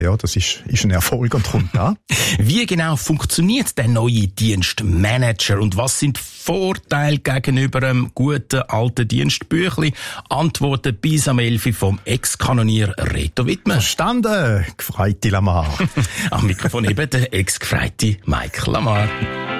Ja, das ist ein Erfolg und kommt da. Wie genau funktioniert der neue Dienstmanager und was sind Vorteile gegenüber einem guten alten Dienstbüchli? Antworten bis am 11 vom Ex-Kanonier Reto Wittmer. Verstanden, gefreite Lamar. Am Mikrofon eben der Ex-gefreite Mike Lamar.